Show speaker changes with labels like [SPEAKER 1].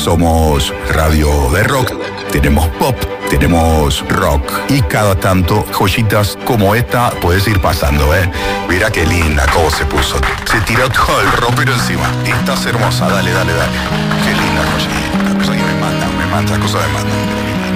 [SPEAKER 1] Somos radio de rock, tenemos pop, tenemos rock y cada tanto joyitas como esta puedes ir pasando, ¿eh? Mira qué linda cómo se puso. Se tiró todo el rockero encima. Estás hermosa, dale. Qué linda joyita. Cosa que me manda, cosa me manda.